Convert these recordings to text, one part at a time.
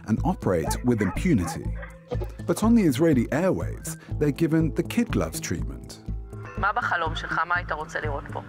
and operate with impunity. But on the Israeli airwaves, they're given the kid gloves treatment. מה בחלום שלך? מה היית רוצה לראות פה?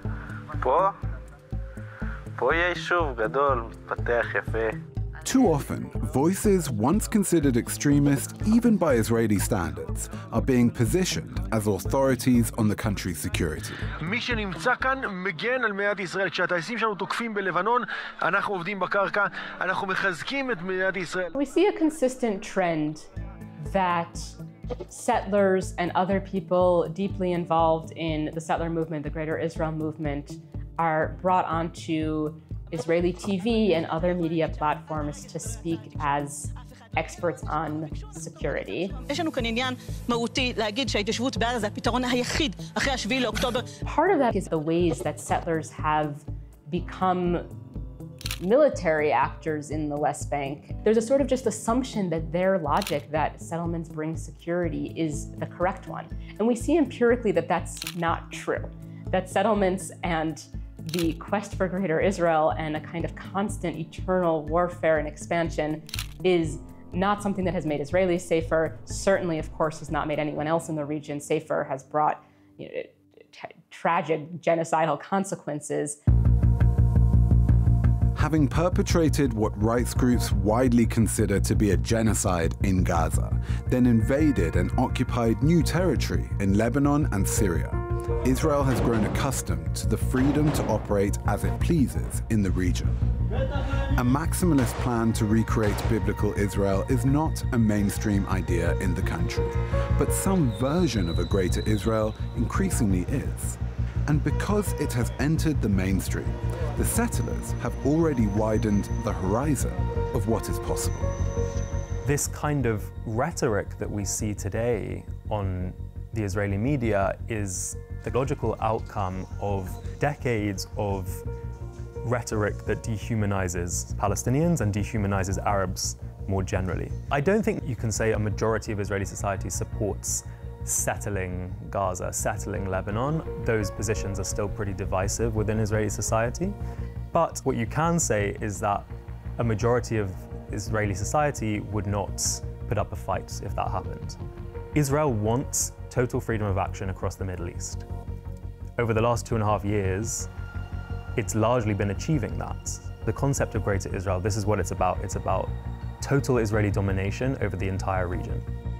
פה יהיה יישוב גדול, מתפתח יפה. Too often, voices once considered extremist, even by Israeli standards, are being positioned as authorities on the country's security. מי שנמצא כאן מגן על מדינת ישראל. כשהטייסים שלנו תוקפים בלבנון, אנחנו עובדים בקרקע, אנחנו מחזקים את מדינת ישראל. We see a consistent trend that settlers and other people deeply involved in the settler movement, the Greater Israel movement, are brought onto Israeli TV and other media platforms to speak as experts on security. יש לנו כאן עניין מהותי להגיד שההתיישבות בעזה זה הפתרון היחיד אחרי ה-7 לאוקטובר. Part of that is the ways that settlers have become military actors in the West Bank. There's a sort of just assumption that their logic that settlements bring security is the correct one. And we see empirically that that's not true. That settlements and the quest for Greater Israel and a kind of constant eternal warfare and expansion is not something that has made Israelis safer, certainly, of course, has not made anyone else in the region safer, has brought tragic genocidal consequences. Having perpetrated what rights groups widely consider to be a genocide in Gaza, then invaded and occupied new territory in Lebanon and Syria, Israel has grown accustomed to the freedom to operate as it pleases in the region. A maximalist plan to recreate biblical Israel is not a mainstream idea in the country, but some version of a greater Israel increasingly is. And because it has entered the mainstream, the settlers have already widened the horizon of what is possible. This kind of rhetoric that we see today on the Israeli media is the logical outcome of decades of rhetoric that dehumanizes Palestinians and dehumanizes Arabs more generally. I don't think you can say a majority of Israeli society supports settling Gaza, settling Lebanon. Those positions are still pretty divisive within Israeli society. But what you can say is that a majority of Israeli society would not put up a fight if that happened. Israel wants total freedom of action across the Middle East. Over the last 2.5 years, it's largely been achieving that. The concept of Greater Israel, this is what it's about. It's about total Israeli domination over the entire region.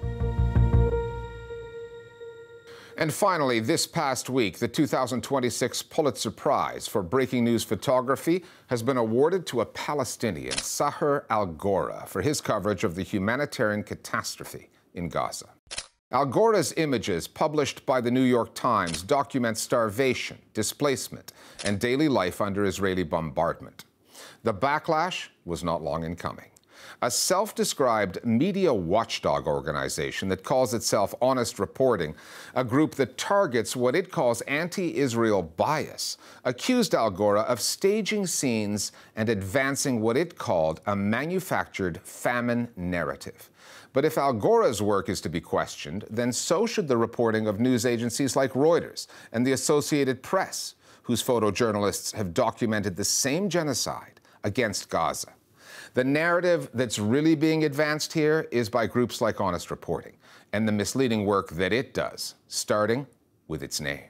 And finally, this past week, the 2026 Pulitzer Prize for Breaking News Photography has been awarded to a Palestinian, Sahar Algora, for his coverage of the humanitarian catastrophe in Gaza. Algora's images, published by the New York Times, document starvation, displacement, and daily life under Israeli bombardment. The backlash was not long in coming. A self-described media watchdog organization that calls itself Honest Reporting, a group that targets what it calls anti-Israel bias, accused Algora of staging scenes and advancing what it called a manufactured famine narrative. But if Algora's work is to be questioned, then so should the reporting of news agencies like Reuters and the Associated Press, whose photojournalists have documented the same genocide against Gaza. The narrative that's really being advanced here is by groups like Honest Reporting and the misleading work that it does, starting with its name.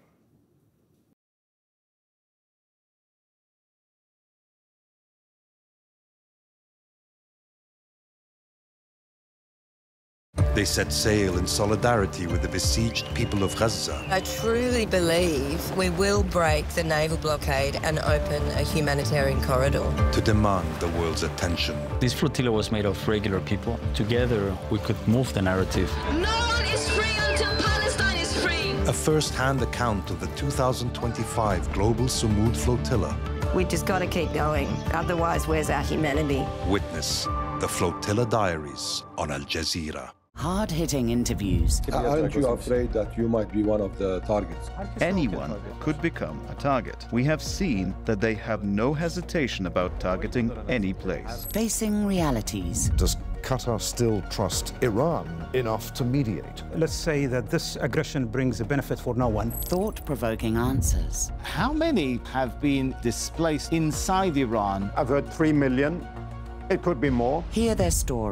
They set sail in solidarity with the besieged people of Gaza. I truly believe we will break the naval blockade and open a humanitarian corridor. To demand the world's attention. This flotilla was made of regular people. Together, we could move the narrative. No one is free until Palestine is free. A first-hand account of the 2025 Global Sumud Flotilla. We just got to keep going. Otherwise, where's our humanity? Witness the Flotilla Diaries on Al Jazeera. Hard-hitting interviews. Aren't you afraid that you might be one of the targets? Anyone could become a target. We have seen that they have no hesitation about targeting any place. Facing realities. Does Qatar still trust Iran enough to mediate? Let's say that this aggression brings a benefit for no one. Thought-provoking answers. How many have been displaced inside Iran? I've heard 3 million. It could be more. Hear their story.